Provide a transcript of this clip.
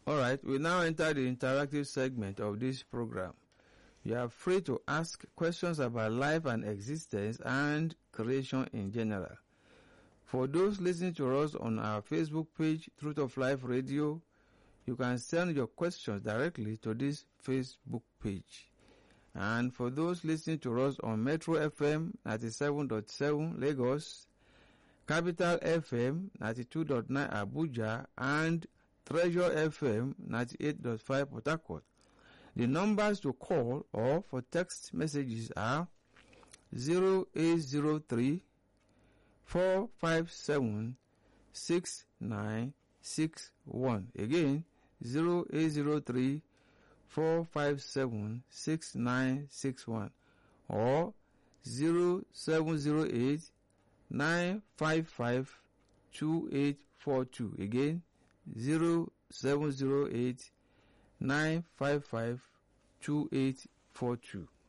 All right, we now enter the interactive segment of this program. You are free to ask questions about life and existence and creation in general. For those listening to us on our Facebook page, Truth of Life Radio, you can send your questions directly to this Facebook page. And for those listening to us on Metro FM 97.7 Lagos, Capital FM 92.9 Abuja, and Treasure FM 98.5 Port Harcourt, the numbers to call or for text messages are 0803 457 6961. Again, 0803 457 6961 or 0708 955 2842. Again, 0708 955 2842.